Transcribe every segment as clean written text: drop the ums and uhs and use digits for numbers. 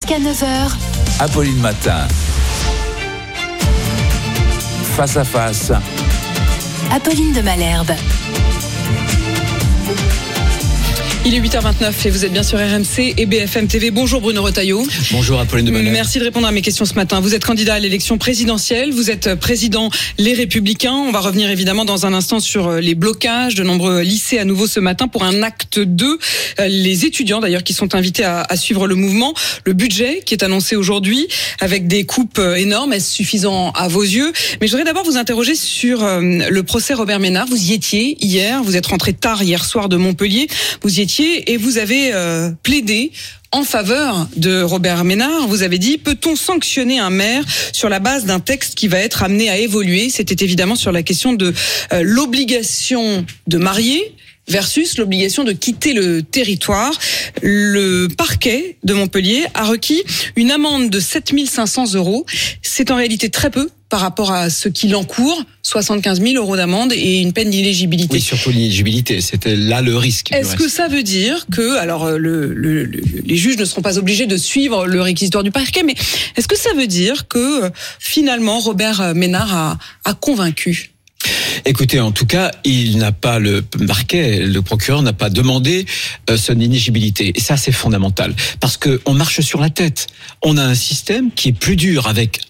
Jusqu'à 9h. Apolline Matin. Face à face. Apolline de Malherbe. Il est 8h29 et vous êtes bien sur RMC et BFM TV. Bonjour Bruno Retailleau. Bonjour Apolline de Malherbe. Merci de répondre à mes questions ce matin. Vous êtes candidat à l'élection présidentielle, vous êtes président Les Républicains. On va revenir évidemment dans un instant sur les blocages de nombreux lycées à nouveau ce matin pour un acte 2. Les étudiants d'ailleurs qui sont invités à suivre le mouvement. Le budget qui est annoncé aujourd'hui avec des coupes énormes. Est-ce suffisant à vos yeux? Mais je voudrais d'abord vous interroger sur le procès Robert Ménard. Vous y étiez hier, vous êtes rentré tard hier soir de Montpellier. Vous y étiez et vous avez plaidé en faveur de Robert Ménard. Vous avez dit, peut-on sanctionner un maire sur la base d'un texte qui va être amené à évoluer? C'était évidemment sur la question de l'obligation de marier versus l'obligation de quitter le territoire. Le parquet de Montpellier a requis une amende de 7 500 €. C'est en réalité très peu par rapport à ce qu'il encourt, 75 000 € d'amende et une peine d'inéligibilité. Oui, surtout l'inéligibilité, c'était là le risque. Est-ce que ça veut dire que, alors les juges ne seront pas obligés de suivre le réquisitoire du parquet, mais est-ce que ça veut dire que finalement Robert Ménard a convaincu? Écoutez, en tout cas, il n'a pas le parquet, le procureur n'a pas demandé son inéligibilité. Et ça, c'est fondamental. Parce que on marche sur la tête. On a un système qui est plus dur avec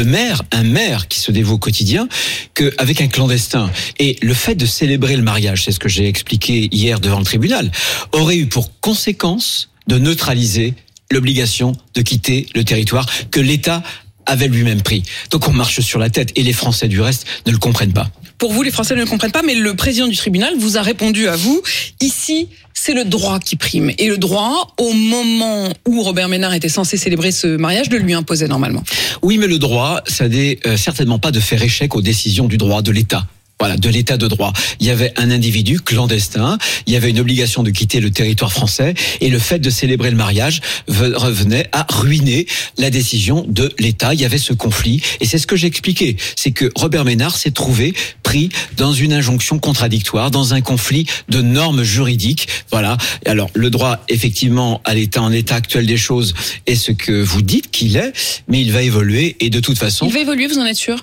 un maire qui se dévoue au quotidien, qu'avec un clandestin. Et le fait de célébrer le mariage, c'est ce que j'ai expliqué hier devant le tribunal, aurait eu pour conséquence de neutraliser l'obligation de quitter le territoire que l'État avait lui-même pris. Donc on marche sur la tête et les Français du reste ne le comprennent pas. Pour vous, les Français ne le comprennent pas, mais le président du tribunal vous a répondu à vous. Ici, c'est le droit qui prime. Et le droit, au moment où Robert Ménard était censé célébrer ce mariage, le lui imposait normalement. Oui, mais le droit, ça n'est certainement pas de faire échec aux décisions du droit de l'État. Voilà, de l'état de droit. Il y avait un individu clandestin, il y avait une obligation de quitter le territoire français et le fait de célébrer le mariage revenait à ruiner la décision de l'État. Il y avait ce conflit et c'est ce que j'ai expliqué. C'est que Robert Ménard s'est trouvé pris dans une injonction contradictoire, dans un conflit de normes juridiques. Voilà. Alors, le droit, effectivement, à l'état, en état actuel des choses, est ce que vous dites qu'il est, mais il va évoluer et de toute façon... Il va évoluer, vous en êtes sûr ?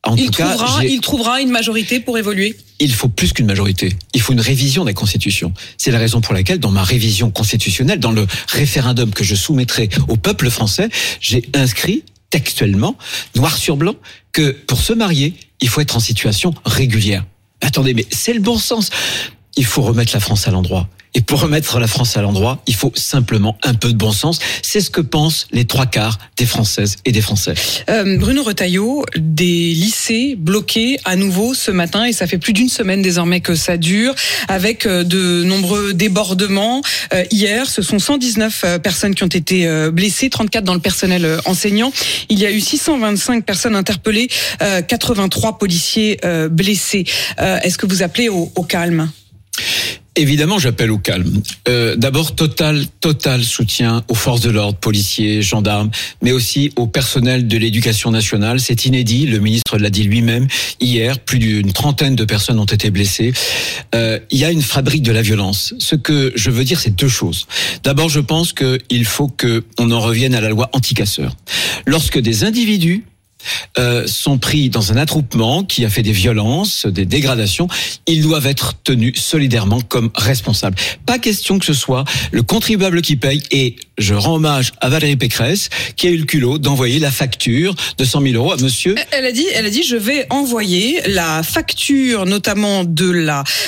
Il trouvera une majorité pour évoluer. Il faut plus qu'une majorité. Il faut une révision de la Constitution. C'est la raison pour laquelle, dans ma révision constitutionnelle, dans le référendum que je soumettrai au peuple français, j'ai inscrit textuellement, noir sur blanc, que pour se marier, il faut être en situation régulière. Attendez, mais c'est le bon sens. Il faut remettre la France à l'endroit. Et pour remettre la France à l'endroit, il faut simplement un peu de bon sens. C'est ce que pensent les 3/4 des Françaises et des Français. Bruno Retailleau, des lycées bloqués à nouveau ce matin, et ça fait plus d'une semaine désormais que ça dure, avec de nombreux débordements. Hier, ce sont 119 personnes qui ont été blessées, 34 dans le personnel enseignant. Il y a eu 625 personnes interpellées, 83 policiers blessés. Est-ce que vous appelez au calme ? Évidemment, j'appelle au calme. D'abord, total soutien aux forces de l'ordre, policiers, gendarmes, mais aussi au personnel de l'éducation nationale. C'est inédit, le ministre l'a dit lui-même. Hier, plus d'une trentaine de personnes ont été blessées. Il y a une fabrique de la violence. Ce que je veux dire, c'est deux choses. D'abord, je pense qu'il faut qu'on en revienne à la loi anti-casseurs. Lorsque des individus sont pris dans un attroupement qui a fait des violences, des dégradations, ils doivent être tenus solidairement comme responsables. Pas question que ce soit le contribuable qui paye, et je rends hommage à Valérie Pécresse qui a eu le culot d'envoyer la facture de 100 000 € à monsieur. Elle a dit je vais envoyer la facture notamment du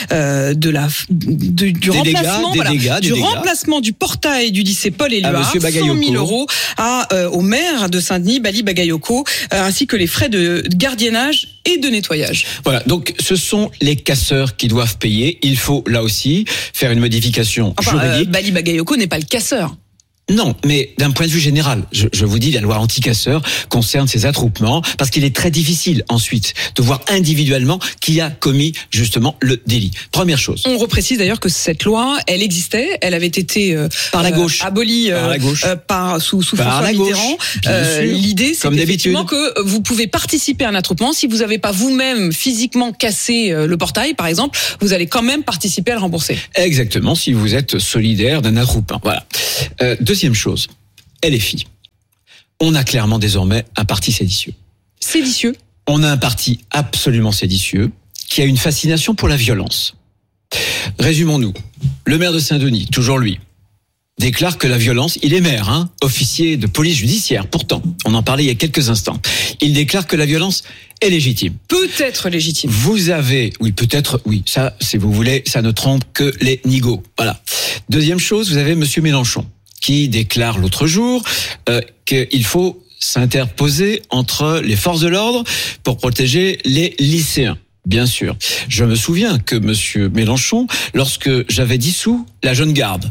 remplacement du portail du lycée Paul Éluard, 100 000 € au maire de Saint-Denis, Bali Bagayoko, ainsi que les frais de gardiennage et de nettoyage. Voilà, donc ce sont les casseurs qui doivent payer. Il faut là aussi faire une modification juridique. Bali Bagayoko n'est pas le casseur. Non, mais d'un point de vue général, je vous dis, la loi anti-casseurs concerne ces attroupements parce qu'il est très difficile ensuite de voir individuellement qui a commis justement le délit. Première chose. On reprécise d'ailleurs que cette loi, elle existait, elle avait été par la gauche, abolie sous François Mitterrand. L'idée, c'est effectivement que vous pouvez participer à un attroupement si vous n'avez pas vous-même physiquement cassé le portail, par exemple, vous allez quand même participer à le rembourser. Exactement, si vous êtes solidaire d'un attroupement. Voilà. Deuxième chose, LFI. on a clairement désormais un parti séditieux. Séditieux. On a un parti absolument séditieux qui a une fascination pour la violence. Résumons-nous. Le maire de Saint-Denis, toujours lui, déclare que la violence, il est maire, officier de police judiciaire, pourtant, on en parlait il y a quelques instants. Il déclare que la violence est légitime. Peut-être légitime. Vous avez, oui, peut-être, oui, ça, si vous voulez, ça ne trompe que les nigauds. Voilà. Deuxième chose, vous avez Monsieur Mélenchon, qui déclare l'autre jour qu'il faut s'interposer entre les forces de l'ordre pour protéger les lycéens. Bien sûr. Je me souviens que Monsieur Mélenchon, lorsque j'avais dissous la jeune garde,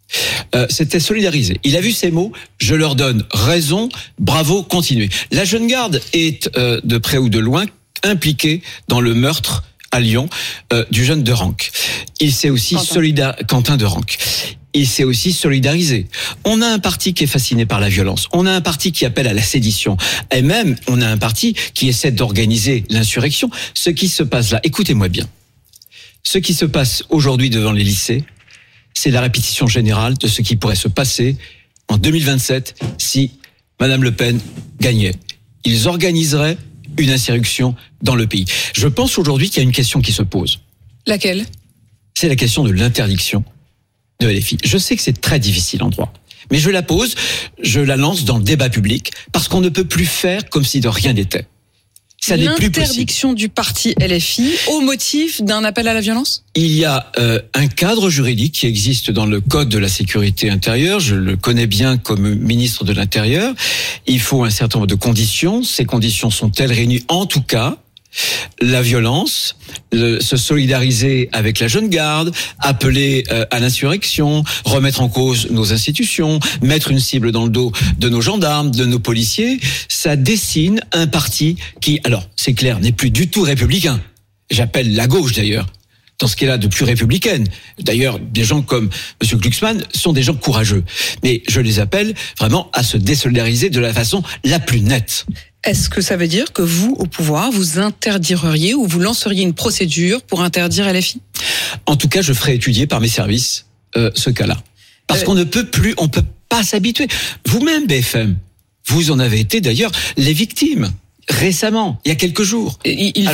s'était solidarisé. Il a vu ces mots, je leur donne raison, bravo, continuez. La jeune garde est de près ou de loin impliquée dans le meurtre à Lyon du jeune Derenc. Il s'est aussi Quentin Derenc. Il s'est aussi solidarisé. On a un parti qui est fasciné par la violence. On a un parti qui appelle à la sédition. Et même, on a un parti qui essaie d'organiser l'insurrection. Ce qui se passe là, écoutez-moi bien. Ce qui se passe aujourd'hui devant les lycées, c'est la répétition générale de ce qui pourrait se passer en 2027 si Madame Le Pen gagnait. Ils organiseraient une insurrection dans le pays. Je pense aujourd'hui qu'il y a une question qui se pose. Laquelle ? C'est la question de l'interdiction de LFI. Je sais que c'est très difficile en droit, mais je la pose, je la lance dans le débat public, parce qu'on ne peut plus faire comme si de rien n'était. Ça n'est plus possible. L'interdiction du parti LFI au motif d'un appel à la violence ? Il y a un cadre juridique qui existe dans le Code de la sécurité intérieure. Je le connais bien comme ministre de l'Intérieur. Il faut un certain nombre de conditions. Ces conditions sont-elles réunies ? En tout cas, la violence, se solidariser avec la jeune garde, appeler à l'insurrection, remettre en cause nos institutions, mettre une cible dans le dos de nos gendarmes, de nos policiers, ça dessine un parti qui, alors c'est clair, n'est plus du tout républicain. J'appelle la gauche d'ailleurs, dans ce qu'elle a de plus républicaine. D'ailleurs, des gens comme M. Glucksmann sont des gens courageux. Mais je les appelle vraiment à se désolidariser de la façon la plus nette. Est-ce que ça veut dire que vous, au pouvoir, vous interdiriez ou vous lanceriez une procédure pour interdire LFI ? En tout cas, je ferai étudier par mes services ce cas-là. Parce qu'on ne peut plus, on peut pas s'habituer. Vous-même, BFM, vous en avez été d'ailleurs les victimes. Récemment, il y a quelques jours. Il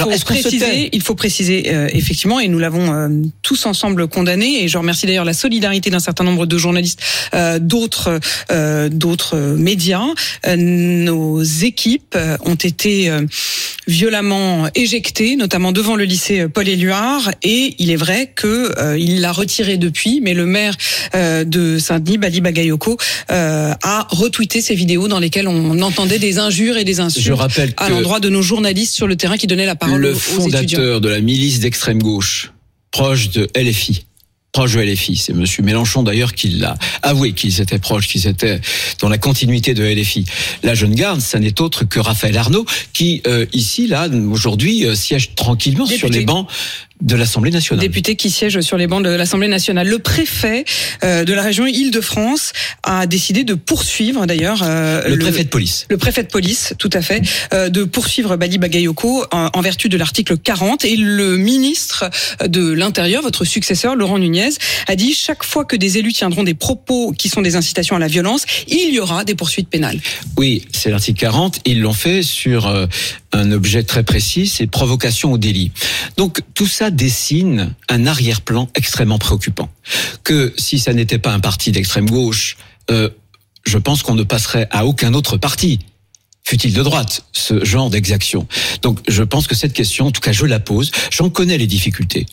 faut préciser effectivement, et nous l'avons tous ensemble condamné, et je remercie d'ailleurs la solidarité d'un certain nombre de journalistes, d'autres médias. Nos équipes ont été violemment éjectées, notamment devant le lycée Paul-Éluard, et il est vrai que il l'a retiré depuis, mais le maire de Saint-Denis, Bali Bagayoko, a retweeté ces vidéos dans lesquelles on entendait des injures et des insultes. Je rappelle à l'endroit de nos journalistes sur le terrain qui donnaient la parole aux étudiants. Le fondateur de la milice d'extrême gauche, proche de LFI, c'est M. Mélenchon d'ailleurs qui l'a avoué, qu'ils étaient proches, qu'ils étaient dans la continuité de LFI. La jeune garde, ça n'est autre que Raphaël Arnaud, qui ici, là, aujourd'hui, siège tranquillement sur les bancs de l'Assemblée nationale. Député qui siège sur les bancs de l'Assemblée nationale. Le préfet de la région Île-de-France a décidé de poursuivre d'ailleurs le préfet de police. Le préfet de police, tout à fait, de poursuivre Bali Bagayoko en vertu de l'article 40. Et le ministre de l'Intérieur, votre successeur, Laurent Nunez, a dit chaque fois que des élus tiendront des propos qui sont des incitations à la violence, il y aura des poursuites pénales. Oui, c'est l'article 40. Ils l'ont fait sur un objet très précis, c'est provocation au délit. Donc tout ça dessine un arrière-plan extrêmement préoccupant. Que si ça n'était pas un parti d'extrême gauche, je pense qu'on ne passerait à aucun autre parti, fût-il de droite, ce genre d'exaction. Donc je pense que cette question, en tout cas je la pose, j'en connais les difficultés.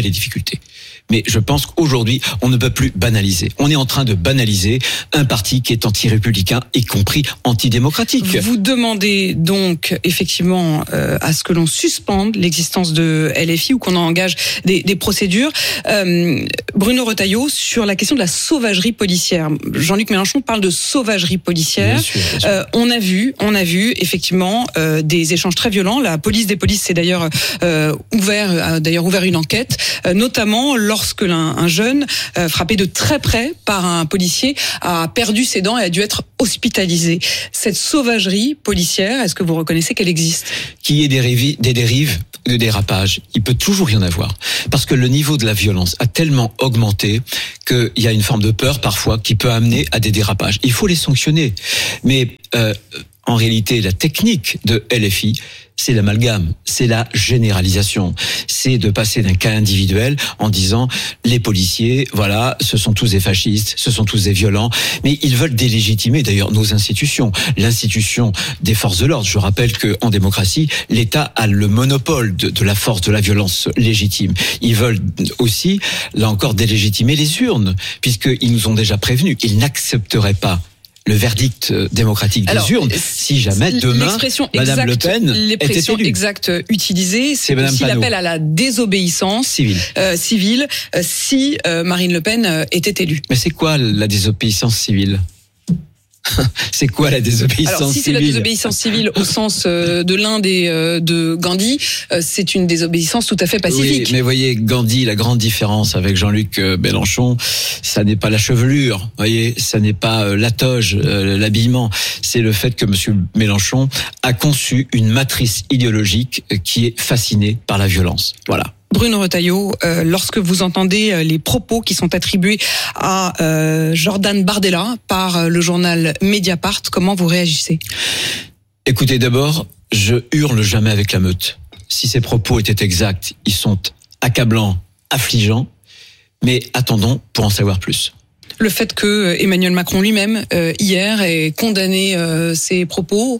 Mais je pense qu'aujourd'hui, on ne peut plus banaliser. On est en train de banaliser un parti qui est anti-républicain, y compris antidémocratique. Vous demandez donc effectivement à ce que l'on suspende l'existence de LFI ou qu'on engage des procédures. Bruno Retailleau, sur la question de la sauvagerie policière. Jean-Luc Mélenchon parle de sauvagerie policière. Bien sûr. On a vu effectivement des échanges très violents. La police des polices s'est d'ailleurs ouvert une enquête, notamment lors lorsque un jeune frappé de très près par un policier a perdu ses dents et a dû être hospitalisé. Cette sauvagerie policière, est-ce que vous reconnaissez qu'elle existe ? Qu'il y ait des dérives, des dérapages, il peut toujours y en avoir. Parce que le niveau de la violence a tellement augmenté qu'il y a une forme de peur parfois qui peut amener à des dérapages. Il faut les sanctionner. Mais en réalité, la technique de LFI, c'est l'amalgame, c'est la généralisation. C'est de passer d'un cas individuel en disant les policiers, voilà, ce sont tous des fascistes, ce sont tous des violents, mais ils veulent délégitimer d'ailleurs nos institutions, l'institution des forces de l'ordre. Je rappelle qu'en démocratie, l'État a le monopole de la force de la violence légitime. Ils veulent aussi, là encore, délégitimer les urnes, puisqu'ils nous ont déjà prévenus qu'ils n'accepteraient pas le verdict démocratique des urnes, si jamais demain, Madame Le Pen était élue. Exacte utilisée, c'est aussi l'appel à la désobéissance civile si Marine Le Pen était élue. Mais c'est quoi la désobéissance civile ? C'est quoi la désobéissance civile ? Alors, si c'est la désobéissance civile au sens de l'Inde et de Gandhi, c'est une désobéissance tout à fait pacifique. Oui, mais voyez, Gandhi, la grande différence avec Jean-Luc Mélenchon, ça n'est pas la chevelure, voyez, ça n'est pas la toge, l'habillement, c'est le fait que monsieur Mélenchon a conçu une matrice idéologique qui est fascinée par la violence. Voilà. Bruno Retailleau, lorsque vous entendez les propos qui sont attribués à Jordan Bardella par le journal Mediapart, comment vous réagissez ? Écoutez, d'abord, je hurle jamais avec la meute. Si ces propos étaient exacts, ils sont accablants, affligeants, mais attendons pour en savoir plus. Le fait que Emmanuel Macron lui-même, hier, ait condamné ces propos...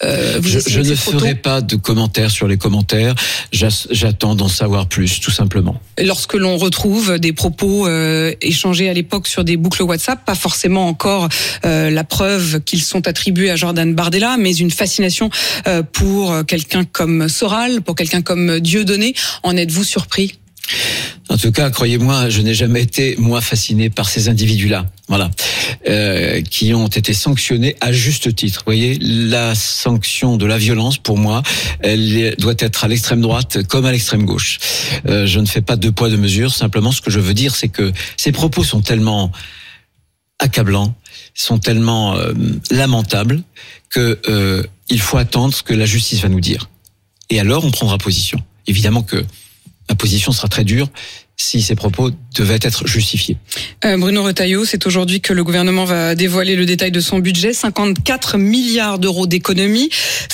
je ne ferai pas de commentaires sur les commentaires. J'attends d'en savoir plus, tout simplement. Lorsque l'on retrouve des propos échangés à l'époque sur des boucles WhatsApp, pas forcément encore la preuve qu'ils sont attribués à Jordan Bardella, mais une fascination pour quelqu'un comme Soral, pour quelqu'un comme Dieudonné, en êtes-vous surpris ? En tout cas, croyez-moi, je n'ai jamais été, moi, fasciné par ces individus-là, voilà, qui ont été sanctionnés à juste titre. Vous voyez, la sanction de la violence, pour moi, elle doit être à l'extrême droite comme à l'extrême gauche. Je ne fais pas deux poids, deux mesures. Simplement, ce que je veux dire, c'est que ces propos sont tellement accablants, sont tellement lamentables, que il faut attendre ce que la justice va nous dire. Et alors, on prendra position. Évidemment que ma position sera très dure si ces propos devaient être justifiés. Bruno Retailleau, c'est aujourd'hui que le gouvernement va dévoiler le détail de son budget. 54 milliards d'euros d'économies,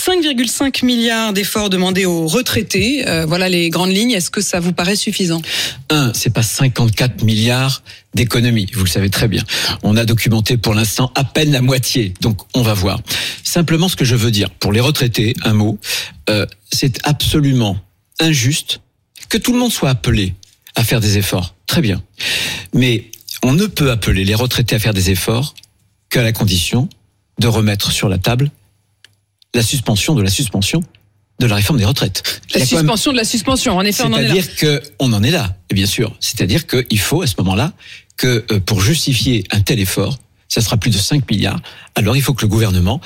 5,5 milliards d'efforts demandés aux retraités. Voilà les grandes lignes. Est-ce que ça vous paraît suffisant ? C'est pas 54 milliards d'économies, vous le savez très bien. On a documenté pour l'instant à peine la moitié, donc on va voir. Simplement, ce que je veux dire, pour les retraités, un mot, c'est absolument injuste que tout le monde soit appelé à faire des efforts. Très bien. Mais on ne peut appeler les retraités à faire des efforts qu'à la condition de remettre sur la table la suspension de la réforme des retraites. La suspension de la suspension, en effet, on en est là. C'est-à-dire qu'on en est là, bien sûr. C'est-à-dire qu'il faut, à ce moment-là, que pour justifier un tel effort, ça sera plus de 5 milliards, alors il faut que le gouvernement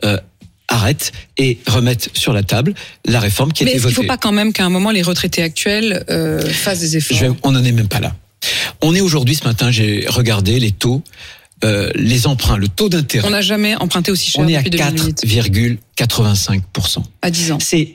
arrête et remette sur la table la réforme qui a été votée. Mais est-ce qu'il ne faut pas quand même qu'à un moment, les retraités actuels fassent des efforts ? On n'en est même pas là. On est aujourd'hui, ce matin, j'ai regardé les taux, les emprunts, le taux d'intérêt. On n'a jamais emprunté aussi cher depuis 2008. On est à 4,85%. À 10 ans. C'est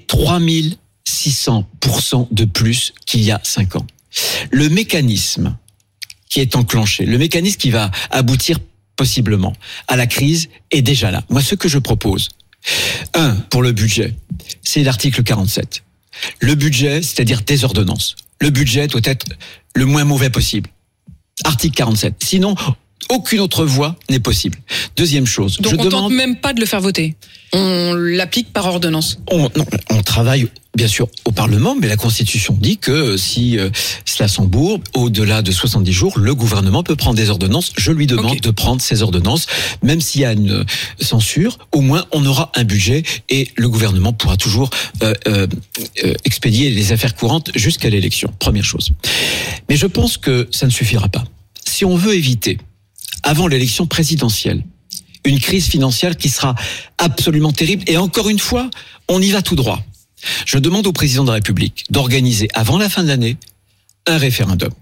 3600% de plus qu'il y a 5 ans. Le mécanisme qui est enclenché, le mécanisme qui va aboutir possiblement à la crise est déjà là. Moi, ce que je propose, pour le budget, c'est l'article 47. Le budget, c'est-à-dire des ordonnances. Le budget doit être le moins mauvais possible. Article 47. Sinon, aucune autre voie n'est possible. Deuxième chose. Donc on tente même pas de le faire voter. On l'applique par ordonnance. On travaille bien sûr au Parlement, mais la Constitution dit que si cela s'embourbe, au-delà de 70 jours, le gouvernement peut prendre des ordonnances. Je lui demande de prendre ces ordonnances, même s'il y a une censure. Au moins, on aura un budget et le gouvernement pourra toujours expédier les affaires courantes jusqu'à l'élection. Première chose. Mais je pense que ça ne suffira pas. Si on veut éviter, avant l'élection présidentielle, une crise financière qui sera absolument terrible, et encore une fois, on y va tout droit. Je demande au président de la République d'organiser, avant la fin de l'année, un référendum.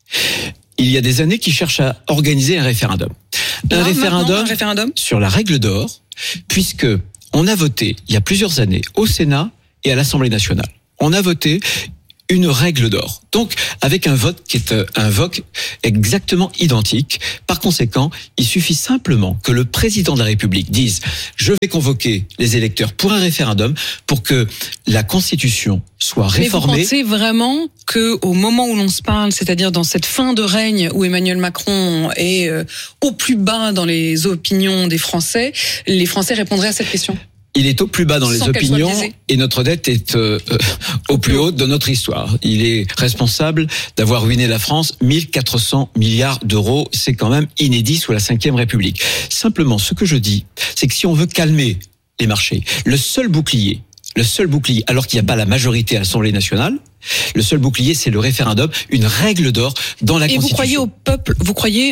il y a des années qui cherchent à organiser un référendum. Un référendum sur la règle d'or, puisque on a voté il y a plusieurs années au Sénat et à l'Assemblée nationale. On a voté une règle d'or. Donc, avec un vote qui est un vote exactement identique. Par conséquent, il suffit simplement que le président de la République dise « Je vais convoquer les électeurs pour un référendum pour que la Constitution soit réformée. » Mais vous pensez vraiment qu'au moment où l'on se parle, c'est-à-dire dans cette fin de règne où Emmanuel Macron est au plus bas dans les opinions des Français, les Français répondraient à cette question ? Il est au plus bas dans les opinions et notre dette est au plus haut de notre histoire. Il est responsable d'avoir ruiné la France. 1400 milliards d'euros, c'est quand même inédit sous la Ve République. Simplement, ce que je dis, c'est que si on veut calmer les marchés, le seul bouclier, alors qu'il n'y a pas la majorité à l'Assemblée nationale, le seul bouclier, c'est le référendum, une règle d'or dans la Constitution. Et vous croyez au peuple, vous croyez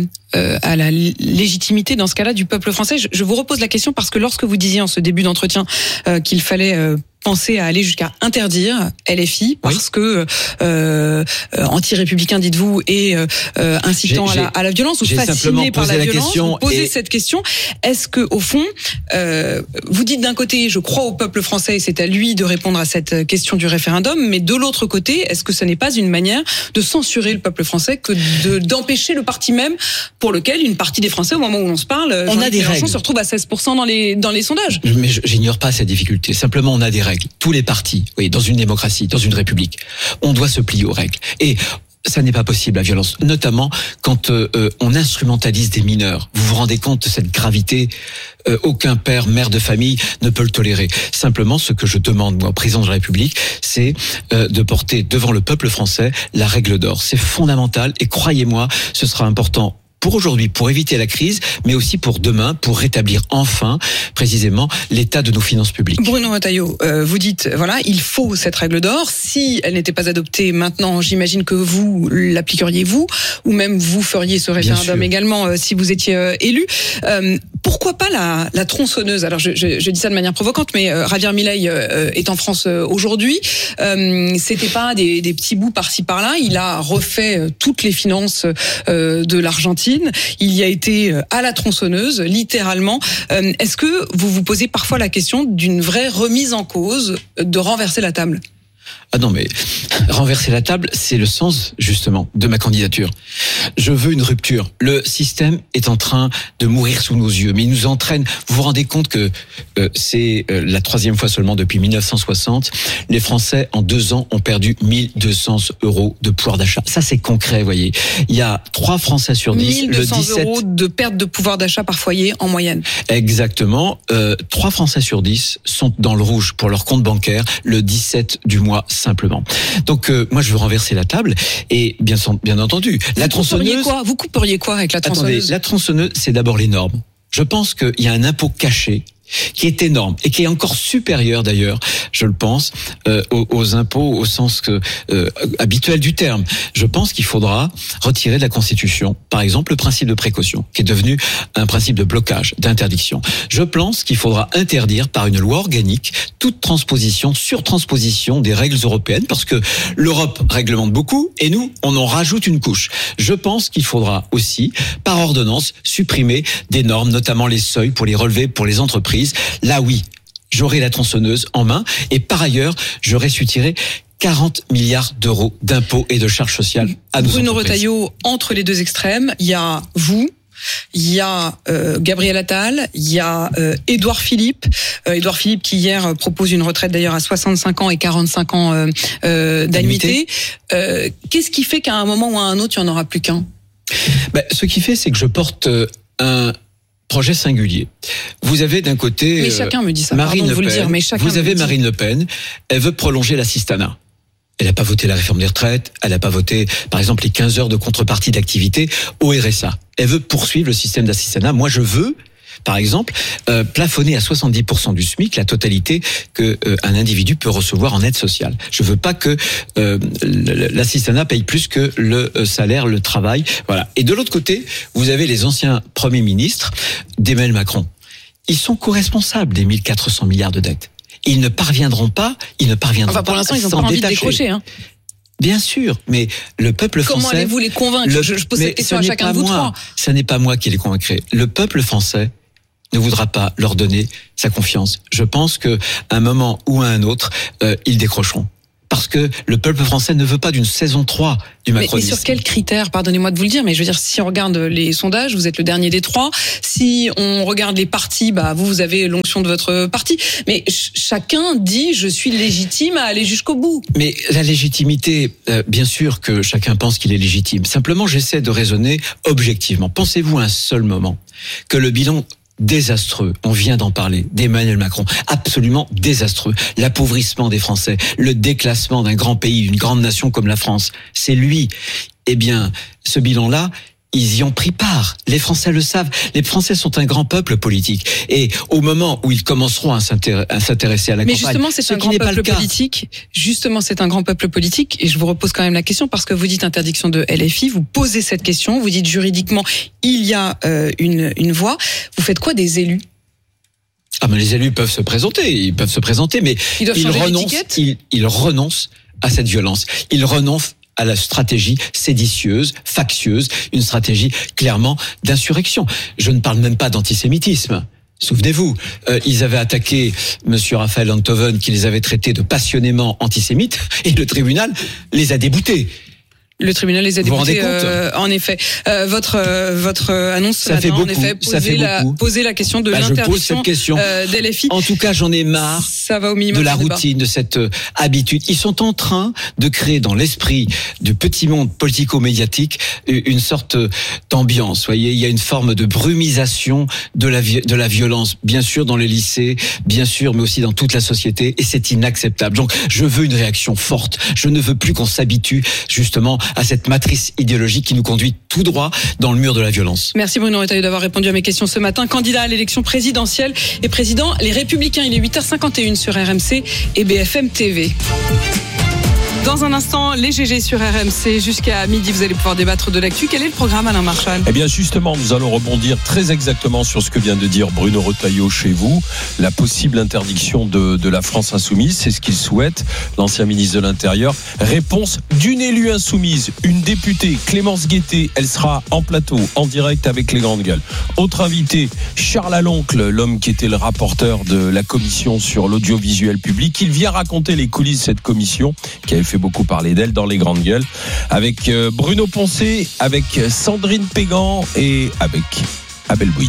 à la légitimité dans ce cas-là du peuple français ? Je vous repose la question parce que lorsque vous disiez en ce début d'entretien qu'il fallait penser à aller jusqu'à interdire LFI parce que anti-républicain, dites-vous, et incitant à la violence ou fasciné par la violence, vous posez cette question. Est-ce que au fond, vous dites d'un côté, je crois au peuple français et c'est à lui de répondre à cette question du référendum, mais de l'autre côté, est-ce que ce n'est pas une manière de censurer le peuple français que d'empêcher le parti même pour lequel une partie des Français, au moment où l'on se parle, on a des règles, se retrouve à 16% dans les sondages. Mais j'ignore pas cette difficulté. Simplement, on a des règles. Tous les partis, oui, dans une démocratie, dans une république, on doit se plier aux règles. Et ça n'est pas possible, la violence, notamment quand on instrumentalise des mineurs. Vous vous rendez compte de cette gravité ? Aucun père, mère de famille ne peut le tolérer. Simplement, ce que je demande, moi, au président de la République, c'est de porter devant le peuple français la règle d'or. C'est fondamental et croyez-moi, ce sera important pour aujourd'hui, pour éviter la crise, mais aussi pour demain, pour rétablir enfin, précisément, l'état de nos finances publiques. Bruno Retailleau, vous dites, voilà, il faut cette règle d'or. Si elle n'était pas adoptée maintenant, j'imagine que vous l'appliqueriez vous, ou même vous feriez ce référendum également si vous étiez élu. Pourquoi pas la tronçonneuse ? Alors, je dis ça de manière provocante, mais Javier Milei est en France aujourd'hui. C'était pas des petits bouts par-ci par-là. Il a refait toutes les finances de l'Argentine. Il y a été à la tronçonneuse, littéralement. Est-ce que vous vous posez parfois la question d'une vraie remise en cause, de renverser la table ? Ah non, mais renverser la table, c'est le sens, justement, de ma candidature. Je veux une rupture. Le système est en train de mourir sous nos yeux, mais il nous entraîne. Vous vous rendez compte que c'est la 3e fois seulement depuis 1960. Les Français, en 2 ans, ont perdu 1200 € de pouvoir d'achat. Ça, c'est concret, vous voyez. Il y a 3 Français sur 10. 1200 € de perte de pouvoir d'achat par foyer, en moyenne. Exactement. 3 Français sur 10 sont dans le rouge pour leur compte bancaire le 17 du mois, simplement. Donc moi je veux renverser la table et bien entendu la tronçonneuse. Vous couperiez quoi avec la tronçonneuse ? Attendez, la tronçonneuse, c'est d'abord les normes. Je pense qu'il y a un impôt caché qui est énorme et qui est encore supérieur d'ailleurs, je le pense, aux impôts au sens habituel du terme. Je pense qu'il faudra retirer de la Constitution, par exemple, le principe de précaution, qui est devenu un principe de blocage, d'interdiction. Je pense qu'il faudra interdire par une loi organique toute transposition, surtransposition des règles européennes, parce que l'Europe réglemente beaucoup et nous, on en rajoute une couche. Je pense qu'il faudra aussi, par ordonnance, supprimer des normes, notamment les seuils pour les relevés pour les entreprises. Là, oui, j'aurai la tronçonneuse en main et par ailleurs, je restituerai 40 milliards d'euros d'impôts et de charges sociales à nos entreprises. Bruno Retailleau, entre les deux extrêmes, il y a vous, il y a Gabriel Attal, il y a Édouard Philippe. Édouard Philippe qui hier propose une retraite d'ailleurs à 65 ans et 45 ans d'annuité. Qu'est-ce qui fait qu'à un moment ou à un autre, il n'y en aura plus qu'un ? Ce qui fait, c'est que je porte un projet singulier. Vous avez d'un côté mais chacun me dit ça, Marine Le Pen. Dire, mais chacun vous avez Marine Le Pen, elle veut prolonger l'assistanat. Elle n'a pas voté la réforme des retraites, elle n'a pas voté, par exemple, les 15 heures de contrepartie d'activité au RSA. Elle veut poursuivre le système d'assistanat. Moi, je veux, par exemple, plafonner à 70% du SMIC la totalité que un individu peut recevoir en aide sociale. Je veux pas que l'assistanat paye plus que le salaire, le travail. Voilà. Et de l'autre côté, vous avez les anciens premiers ministres d'Emmanuel Macron. Ils sont co-responsables des 1400 milliards de dettes. Ils ne parviendront pas pour l'instant, ils n'ont pas envie de décrocher. Bien sûr, mais le peuple français... Comment allez-vous les convaincre ? Je pose cette question à chacun de vous trois. Ce n'est pas moi qui les convaincrai. Le peuple français ne voudra pas leur donner sa confiance. Je pense qu'à un moment ou à un autre, ils décrocheront. Parce que le peuple français ne veut pas d'une saison 3 du macronisme. Mais sur quels critères, pardonnez-moi de vous le dire, mais je veux dire, si on regarde les sondages, vous êtes le dernier des trois. Si on regarde les partis, vous avez l'onction de votre parti. Mais chacun dit, je suis légitime à aller jusqu'au bout. Mais la légitimité, bien sûr que chacun pense qu'il est légitime. Simplement, j'essaie de raisonner objectivement. Pensez-vous un seul moment que le bilan désastreux, on vient d'en parler, d'Emmanuel Macron, absolument désastreux, l'appauvrissement des Français, le déclassement d'un grand pays, d'une grande nation comme la France, c'est lui. Eh bien, ce bilan-là, ils y ont pris part. Les Français le savent. Les Français sont un grand peuple politique. Et au moment où ils commenceront à s'intéresser à la campagne... Mais justement, c'est un grand peuple politique. Justement, c'est un grand peuple politique. Et je vous repose quand même la question, parce que vous dites interdiction de LFI, vous posez cette question, vous dites juridiquement, il y a une voie. Vous faites quoi des élus ? Mais les élus peuvent se présenter, mais ils renoncent à cette violence. Ils renoncent à la stratégie séditieuse, factieuse, une stratégie clairement d'insurrection. Je ne parle même pas d'antisémitisme. Souvenez-vous, ils avaient attaqué Monsieur Raphaël Enthoven, qui les avait traités de passionnément antisémites, et le tribunal les a déboutés. Le tribunal les a déboutés, en effet. Votre annonce ce matin, en effet, poser la question de l'interdiction d'LFI. En tout cas, j'en ai marre de la routine, de cette habitude. Ils sont en train de créer dans l'esprit du petit monde politico-médiatique une sorte d'ambiance. Vous voyez, il y a une forme de brumisation de la violence, bien sûr dans les lycées, bien sûr, mais aussi dans toute la société, et c'est inacceptable. Donc, je veux une réaction forte. Je ne veux plus qu'on s'habitue justement à cette matrice idéologique qui nous conduit tout droit dans le mur de la violence. Merci Bruno Retailleau d'avoir répondu à mes questions ce matin. Candidat à l'élection présidentielle et président Les Républicains. Il est 8h51 sur RMC et BFM TV. Dans un instant, les GG sur RMC. Jusqu'à midi, vous allez pouvoir débattre de l'actu. Quel est le programme, Alain Marchal ? Eh bien, justement, nous allons rebondir très exactement sur ce que vient de dire Bruno Retailleau chez vous. La possible interdiction de la France insoumise, c'est ce qu'il souhaite, l'ancien ministre de l'Intérieur. Réponse d'une élue insoumise, une députée, Clémence Guettet. Elle sera en plateau, en direct avec les grandes gueules. Autre invité, Charles Aloncle, l'homme qui était le rapporteur de la commission sur l'audiovisuel public. Il vient raconter les coulisses de cette commission qui avait fait beaucoup parler d'elle dans les grandes gueules, avec Bruno Poncet, avec Sandrine Pégan et avec Abel Bouilly.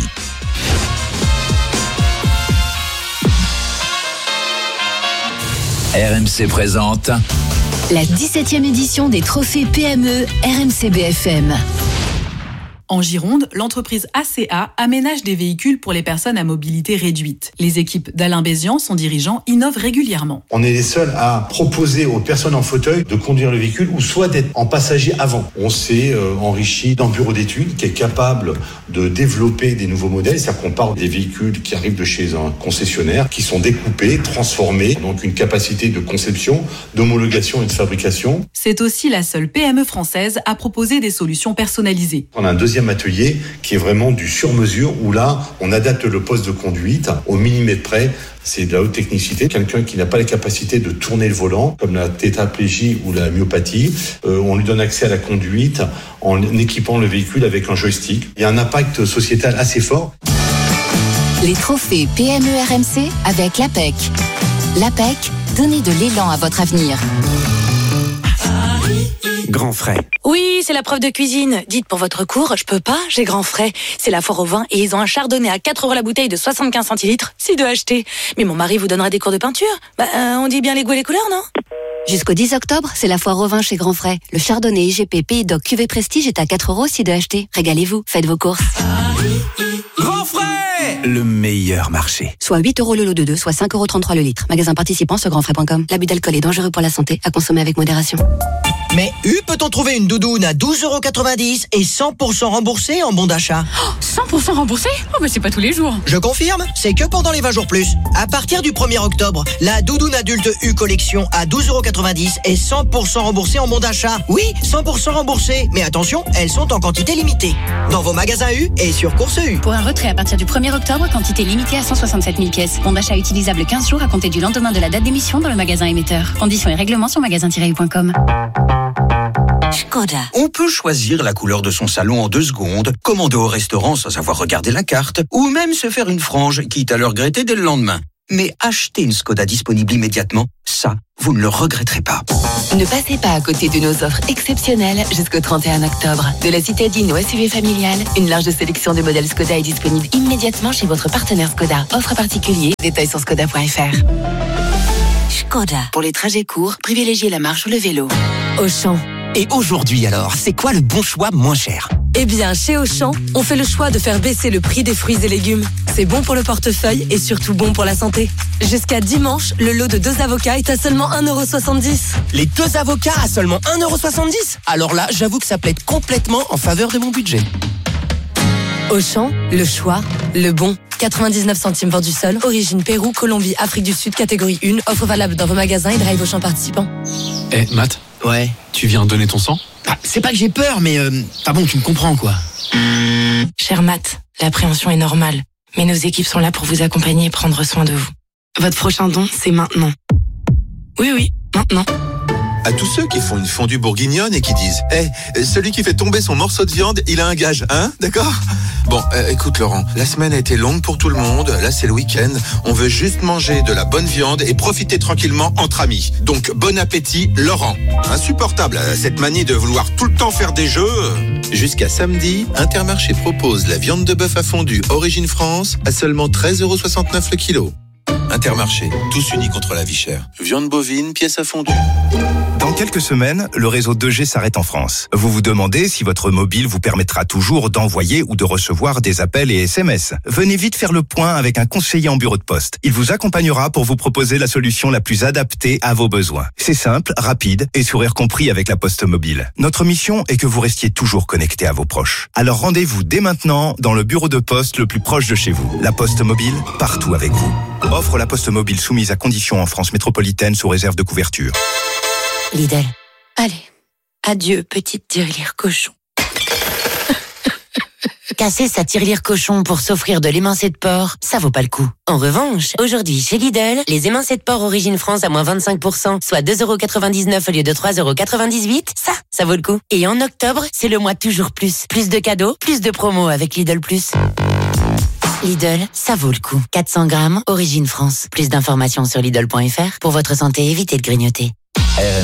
RMC présente la 17e édition des trophées PME RMC BFM. En Gironde, l'entreprise ACA aménage des véhicules pour les personnes à mobilité réduite. Les équipes d'Alain Bézian, son dirigeant, innovent régulièrement. On est les seuls à proposer aux personnes en fauteuil de conduire le véhicule ou soit d'être en passager avant. On s'est enrichi d'un bureau d'études qui est capable de développer des nouveaux modèles. C'est-à-dire qu'on parle des véhicules qui arrivent de chez un concessionnaire, qui sont découpés, transformés, donc une capacité de conception, d'homologation et de fabrication. C'est aussi la seule PME française à proposer des solutions personnalisées. On a un deuxième atelier qui est vraiment du sur-mesure où là, on adapte le poste de conduite au millimètre près. C'est de la haute technicité. Quelqu'un qui n'a pas la capacité de tourner le volant, comme la tétraplégie ou la myopathie, on lui donne accès à la conduite en équipant le véhicule avec un joystick. Il y a un impact sociétal assez fort. Les trophées PME RMC avec l'APEC. L'APEC, donnez de l'élan à votre avenir. Grand Frais. Oui, c'est la preuve de cuisine. Dites pour votre cours, je peux pas, j'ai Grand Frais. C'est la foire au vin et ils ont un chardonnay à 4 € la bouteille de 75 centilitres, si de acheter. Mais mon mari vous donnera des cours de peinture. On dit bien les goûts et les couleurs, non ? Jusqu'au 10 octobre, c'est la foire au vin chez Grand Frais. Le chardonnay IGP Pays d'Oc Cuvée Prestige est à 4 € si de acheter. Régalez-vous, faites vos courses. Grand Frais, le meilleur marché. Soit 8 € le lot de 2, soit 5,33 € le litre. Magasin participant sur grandfrais.com. L'abus d'alcool est dangereux pour la santé, à consommer avec modération. Mais peut-on trouver une doudoune à 12,90 € et 100% remboursée en bon d'achat ? 100% remboursé ? C'est pas tous les jours. Je confirme, c'est que pendant les 20 jours plus. À partir du 1er octobre, la doudoune adulte U collection à 12,90 € et 100% remboursée en bon d'achat. Oui, 100% remboursée. Mais attention, elles sont en quantité limitée. Dans vos magasins U et sur Course U. Pour un retrait à partir du 1er octobre, quantité limitée à 167 000 pièces. Bon d'achat utilisable 15 jours à compter du lendemain de la date d'émission dans le magasin émetteur. Conditions et règlements sur magasin-u.com. Škoda. On peut choisir la couleur de son salon en 2 secondes, commander au restaurant sans avoir regardé la carte, ou même se faire une frange, quitte à le regretter dès le lendemain. Mais acheter une Škoda disponible immédiatement, ça, vous ne le regretterez pas. Ne passez pas à côté de nos offres exceptionnelles jusqu'au 31 octobre. De la citadine au SUV familial, une large sélection de modèles Škoda est disponible immédiatement chez votre partenaire Škoda. Offre particulier, détails sur škoda.fr. Škoda. Pour les trajets courts, privilégiez la marche ou le vélo. Auchan. Et aujourd'hui alors, c'est quoi le bon choix moins cher ? Eh bien, chez Auchan, on fait le choix de faire baisser le prix des fruits et légumes. C'est bon pour le portefeuille et surtout bon pour la santé. Jusqu'à dimanche, le lot de 2 avocats est à seulement 1,70 €. Les 2 avocats à seulement 1,70 €? Alors là, j'avoue que ça plaide complètement en faveur de mon budget. Auchan, le choix, le bon. 99 centimes vendu seul, origine Pérou, Colombie, Afrique du Sud, catégorie 1, offre valable dans vos magasins et drive Auchan participants. Matt ? Ouais. Tu viens donner ton sang ? C'est pas que j'ai peur, mais bon, tu me comprends quoi. Cher Matt, l'appréhension est normale, mais nos équipes sont là pour vous accompagner et prendre soin de vous. Votre prochain don, c'est maintenant. Oui, maintenant. À tous ceux qui font une fondue bourguignonne et qui disent « celui qui fait tomber son morceau de viande, il a un gage, hein ? D'accord ?» Bon, écoute Laurent, la semaine a été longue pour tout le monde, là c'est le week-end, on veut juste manger de la bonne viande et profiter tranquillement entre amis. Donc bon appétit Laurent. Insupportable, cette manie de vouloir tout le temps faire des jeux. Jusqu'à samedi, Intermarché propose la viande de bœuf à fondu Origine France à seulement 13,69 € le kilo. Intermarché, tous unis contre la vie chère. Viande bovine, pièce à fondu. Dans quelques semaines, le réseau 2G s'arrête en France. Vous vous demandez si votre mobile vous permettra toujours d'envoyer ou de recevoir des appels et SMS. Venez vite faire le point avec un conseiller en bureau de poste. Il vous accompagnera pour vous proposer la solution la plus adaptée à vos besoins. C'est simple, rapide et sourire compris avec la Poste Mobile. Notre mission est que vous restiez toujours connecté à vos proches. Alors rendez-vous dès maintenant dans le bureau de poste le plus proche de chez vous. La Poste Mobile, partout avec vous. Offre la Poste Mobile soumise à conditions en France métropolitaine sous réserve de couverture. Lidl. Allez, adieu petite tirelire cochon. Casser sa tirelire cochon pour s'offrir de l'émincé de porc, ça vaut pas le coup. En revanche, aujourd'hui chez Lidl, les émincés de porc Origine France à moins 25%, soit 2,99 € au lieu de 3,98 €, ça vaut le coup. Et en octobre, c'est le mois toujours plus. Plus de cadeaux, plus de promos avec Lidl+. Lidl, ça vaut le coup. 400 grammes, Origine France. Plus d'informations sur Lidl.fr. Pour votre santé, évitez de grignoter.